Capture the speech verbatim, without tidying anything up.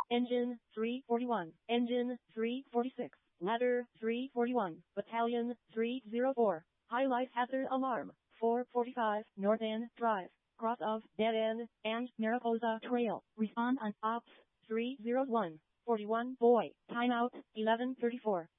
Engine three forty-one, Engine three forty-six, Ladder three forty-one, Battalion three oh four, High Life Hazard Alarm, four forty-five, North End Drive, cross of Dead End, and Mariposa Trail. Respond on Ops three oh one, forty-one Boy, timeout eleven thirty-four.